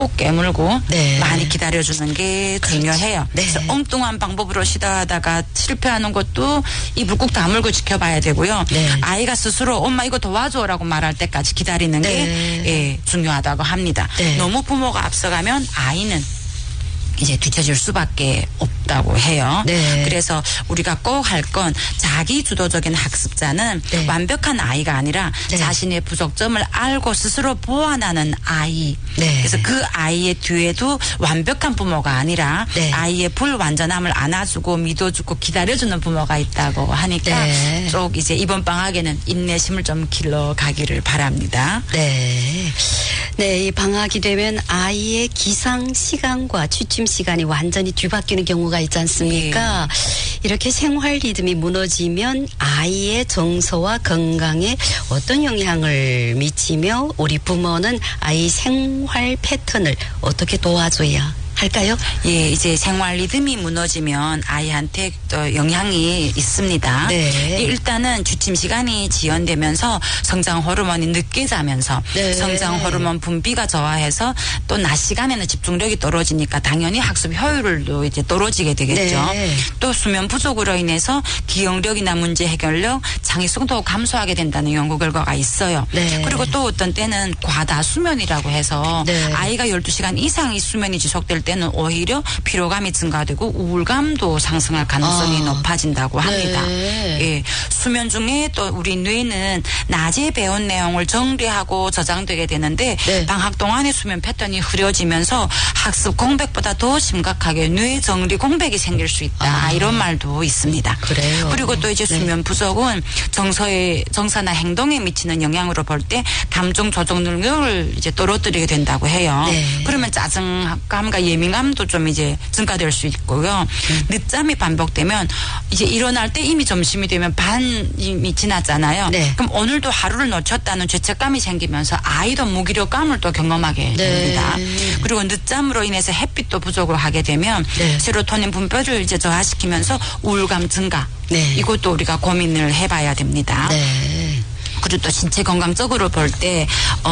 꼭 깨물고 네. 많이 기다려주는 게 중요해요. 네. 그래서 엉뚱한 방법으로 시도하다가 실패하는 것도 입을 꾹 다물고 지켜봐야 되고요. 네. 아이가 스스로 엄마 이거 도와줘라고 말할 때까지 기다리는 네. 게 중요하다고 합니다. 네. 너무 부모가 앞서가면 아이는 이제 뒤처질 수밖에 없다고 해요. 네. 그래서 우리가 꼭 할 건 자기 주도적인 학습자는 네. 완벽한 아이가 아니라 네. 자신의 부족점을 알고 스스로 보완하는 아이. 네. 그래서 그 아이의 뒤에도 완벽한 부모가 아니라 네. 아이의 불완전함을 안아주고 믿어주고 기다려주는 부모가 있다고 하니까 네. 쭉 이제 이번 방학에는 인내심을 좀 길러가기를 바랍니다. 네. 네, 이 방학이 되면 아이의 기상 시간과 취침 시간이 완전히 뒤바뀌는 경우가 있지 않습니까? 이렇게 생활 리듬이 무너지면 아이의 정서와 건강에 어떤 영향을 미치며 우리 부모는 아이 생활 패턴을 어떻게 도와줘야 할까요? 예, 이제 생활 리듬이 무너지면 아이한테 또 영향이 있습니다. 네. 일단은 주침 시간이 지연되면서 성장 호르몬이 늦게 자면서 네. 성장 호르몬 분비가 저하해서 또 낮 시간에는 집중력이 떨어지니까 당연히 학습 효율도 이제 떨어지게 되겠죠. 네. 또 수면 부족으로 인해서 기억력이나 문제 해결력, 창의성도 감소하게 된다는 연구 결과가 있어요. 네. 그리고 또 어떤 때는 과다 수면이라고 해서 네. 아이가 12시간 이상의 수면이 지속될 때는 오히려 피로감이 증가되고 우울감도 상승할 가능성이 높아진다고 합니다. 네. 예, 수면 중에 또 우리 뇌는 낮에 배운 내용을 정리하고 저장되게 되는데 네. 방학 동안의 수면 패턴이 흐려지면서 학습 공백보다 더 심각하게 뇌 정리 공백이 생길 수 있다. 이런 말도 있습니다. 그래요. 그리고 또 이제 네. 수면 부족은 정서나 행동에 미치는 영향으로 볼 때 감정 조정 능력을 이제 떨어뜨리게 된다고 해요. 네. 그러면 짜증감과 예민감도 좀 이제 증가될 수 있고요. 늦잠이 반복되면 이제 일어날 때 이미 점심이 되면 반이 지났잖아요. 네. 그럼 오늘도 하루를 놓쳤다는 죄책감이 생기면서 아이도 무기력감을 또 경험하게 됩니다. 그리고 늦잠으로 인해서 햇빛도 부족을 하게 되면 네. 세로토닌 분비를 이제 저하시키면서 우울감 증가. 네. 이것도 우리가 고민을 해봐야 됩니다. 네. 그리고 또 신체 건강적으로 볼 때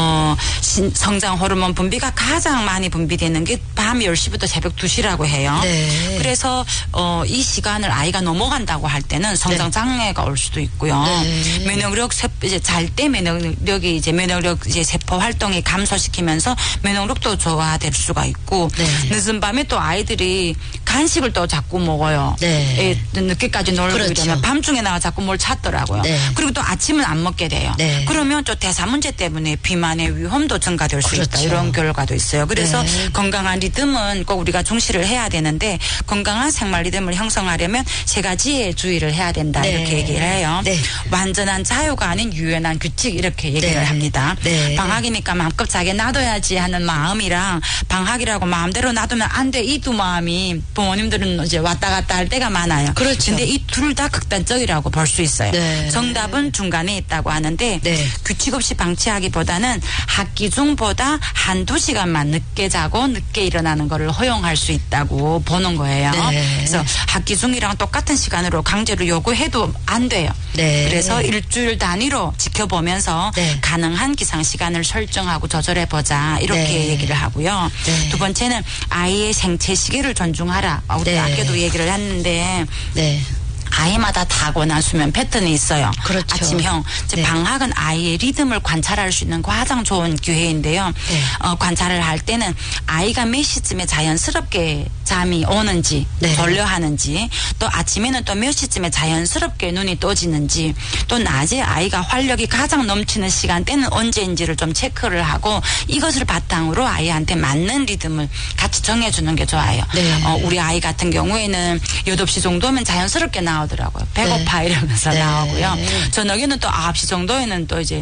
성장 호르몬 분비가 가장 많이 분비되는 게 밤 10시부터 새벽 2시라고 해요. 네. 그래서 이 시간을 아이가 넘어간다고 할 때는 성장 장애가 올 수도 있고요. 네. 면역력 이제 잘 때 면역력이 이제 면역력 이제 세포 활동이 감소시키면서 면역력도 저하될 수가 있고 네. 늦은 밤에 또 아이들이 간식을 또 자꾸 먹어요. 네. 늦게까지 놀고 그렇죠. 이러면 밤중에 나와 자꾸 뭘 찾더라고요. 네. 그리고 또 아침은 안 먹게 돼요. 네. 그러면 또 대사 문제 때문에 비만의 위험도 증가될 수 있다. 그렇죠. 이런 결과도 있어요. 그래서 네. 건강한 리듬은 꼭 우리가 중시를 해야 되는데 건강한 생활 리듬을 형성하려면 세 가지에 주의를 해야 된다. 네. 이렇게 얘기를 해요. 네. 완전한 자유가 아닌 유연한 규칙 이렇게 얘기를 네. 합니다. 네. 방학이니까 마음껏 자기 놔둬야지 하는 마음이랑 방학이라고 마음대로 놔두면 안 돼. 이 두 마음이 부모님들은 이제 왔다 갔다 할 때가 많아요. 그렇죠. 근데 이 둘 다 극단적이라고 볼 수 있어요. 네. 정답은 중간에 있다고 하는데 네. 규칙 없이 방치하기보다는 학기 중보다 한두 시간만 늦게 자고 늦게 일어나는 거를 허용할 수 있다고 보는 거예요. 네. 그래서 학기 중이랑 똑같은 시간으로 강제로 요구해도 안 돼요. 네. 그래서 일주일 단위로 지켜보면서 네. 가능한 기상 시간을 설정하고 조절해 보자 이렇게 네. 얘기를 하고요. 네. 두 번째는 아이의 생체 시계를 존중하라. 우리 네. 아까도 얘기를 했는데 네. 아이마다 타고난 수면 패턴이 있어요. 그렇죠. 아침형. 네. 방학은 아이의 리듬을 관찰할 수 있는 가장 좋은 기회인데요. 네. 관찰을 할 때는 아이가 몇 시쯤에 자연스럽게 잠이 오는지 네. 졸려 하는지 또 아침에는 또 몇 시쯤에 자연스럽게 눈이 떠지는지 또 낮에 아이가 활력이 가장 넘치는 시간대는 언제인지를 좀 체크를 하고 이것을 바탕으로 아이한테 맞는 리듬을 같이 정해주는 게 좋아요. 네. 우리 아이 같은 경우에는 8시 정도면 자연스럽게 나오더라고요. 배고파 이러면서 네. 나오고요. 저녁에는 또 9시 정도에는 또 이제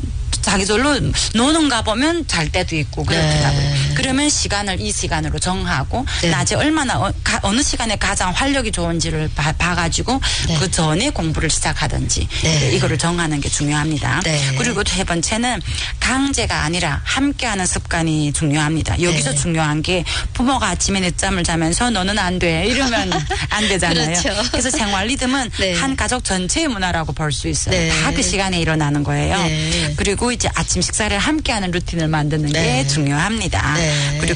자기절로 노는가 보면 잘 때도 있고 그렇더라고요. 네. 그러면 이 시간으로 정하고 네. 낮에 얼마나 어느 시간에 가장 활력이 좋은지를 봐가지고 네. 그 전에 공부를 시작하든지 네. 이거를 정하는 게 중요합니다. 네. 그리고 세 번째는 강제가 아니라 함께하는 습관이 중요합니다. 여기서 네. 중요한 게 부모가 아침에 늦잠을 자면서 너는 안 돼 이러면 안 되잖아요. 그렇죠. 그래서 생활 리듬은 네. 한 가족 전체의 문화라고 볼 수 있어요. 네. 다 그 시간에 일어나는 거예요. 네. 그리고 이제 아침 식사를 함께하는 루틴을 만드는 게 네. 중요합니다. 네. 그리고